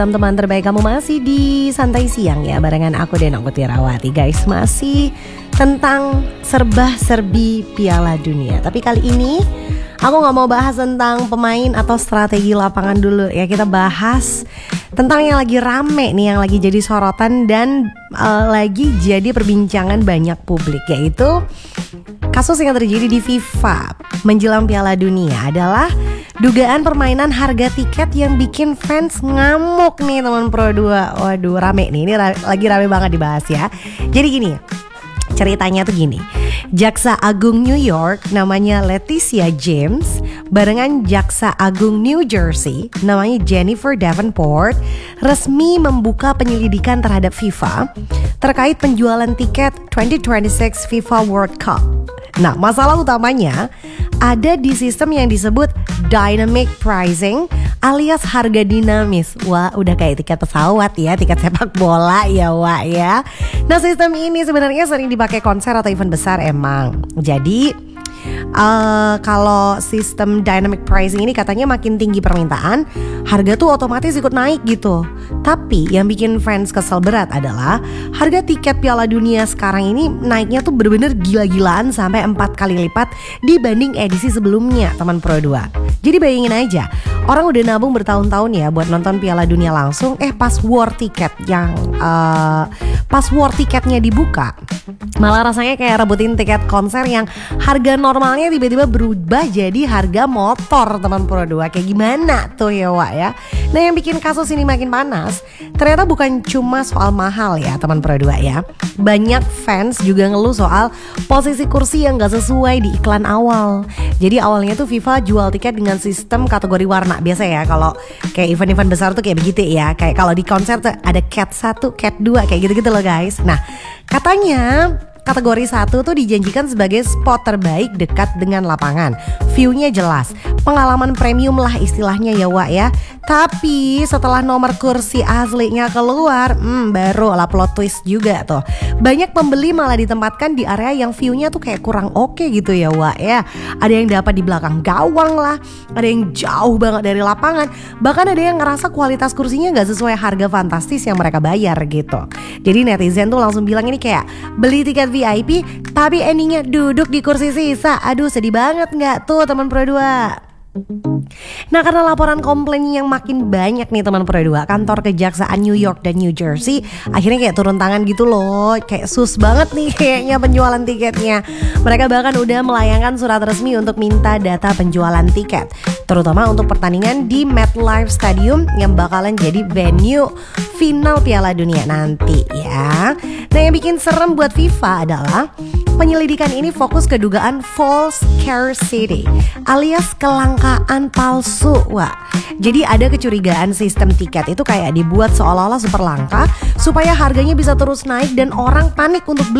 Teman-teman terbaik, kamu masih di Santai Siang ya, barengan aku dan aku Tirawati. Guys, masih tentang serba-serbi Piala Dunia. Tapi kali ini aku gak mau bahas tentang pemain atau strategi lapangan dulu ya. Kita bahas tentang yang lagi rame nih, yang lagi jadi sorotan dan lagi jadi perbincangan banyak publik, yaitu kasus yang terjadi di FIFA menjelang Piala Dunia adalah dugaan permainan harga tiket yang bikin fans ngamuk nih teman Pro 2. Waduh, rame nih, ini lagi rame banget dibahas ya. Jadi gini, ceritanya tuh gini. Jaksa Agung New York namanya Leticia James barengan Jaksa Agung New Jersey namanya Jennifer Davenport resmi membuka penyelidikan terhadap FIFA terkait penjualan tiket 2026 FIFA World Cup. Nah, masalah utamanya ada di sistem yang disebut dynamic pricing alias harga dinamis. Wah, udah kayak tiket pesawat ya, tiket sepak bola ya, Wak ya. Nah, sistem ini sebenarnya sering dipakai konser atau event besar emang. Jadi kalau sistem dynamic pricing ini katanya makin tinggi permintaan, harga tuh otomatis ikut naik gitu. Tapi yang bikin fans kesel berat adalah harga tiket Piala Dunia sekarang ini naiknya tuh bener-bener gila-gilaan sampai 4 kali lipat dibanding edisi sebelumnya, teman Pro 2. Jadi bayangin aja, orang udah nabung bertahun-tahun ya buat nonton Piala Dunia langsung, pas war tiketnya dibuka, malah rasanya kayak rebutin tiket konser yang harga normalnya tiba-tiba berubah jadi harga motor, teman Pro 2. Kayak gimana tuh ya, Wak ya. Nah, yang bikin kasus ini makin panas ternyata bukan cuma soal mahal ya, teman Pro 2 ya. Banyak fans juga ngeluh soal posisi kursi yang gak sesuai di iklan awal. Jadi awalnya tuh FIFA jual tiket dengan sistem kategori warna. Biasa ya kalau kayak event-event besar tuh kayak begitu ya. Kayak kalau di konser tuh ada cat 1, cat 2 kayak gitu-gitu loh guys. Nah, katanya kategori 1 tuh dijanjikan sebagai spot terbaik dekat dengan lapangan. View-nya jelas, pengalaman premium lah istilahnya ya, Wak ya. Tapi setelah nomor kursi aslinya keluar, baru lah plot twist juga tuh. Banyak pembeli malah ditempatkan di area yang view-nya tuh kayak kurang oke gitu ya, Wak ya. Ada yang dapat di belakang gawang lah, ada yang jauh banget dari lapangan. Bahkan ada yang ngerasa kualitas kursinya gak sesuai harga fantastis yang mereka bayar gitu. Jadi netizen tuh langsung bilang ini kayak beli tiket VIP tapi endingnya duduk di kursi sisa. Aduh, sedih banget gak tuh teman Pro 2? Nah, karena laporan komplain yang makin banyak nih teman Pro 2, kantor kejaksaan New York dan New Jersey akhirnya kayak turun tangan gitu loh. Kayak sus banget nih kayaknya penjualan tiketnya. Mereka bahkan udah melayangkan surat resmi untuk minta data penjualan tiket, terutama untuk pertandingan di MetLife Stadium yang bakalan jadi venue final Piala Dunia nanti ya. Nah, yang bikin serem buat FIFA adalah penyelidikan ini fokus ke dugaan false scarcity alias kelangkaan palsu, Wak. Jadi ada kecurigaan sistem tiket itu kayak dibuat seolah-olah super langka supaya harganya bisa terus naik dan orang panik untuk beli.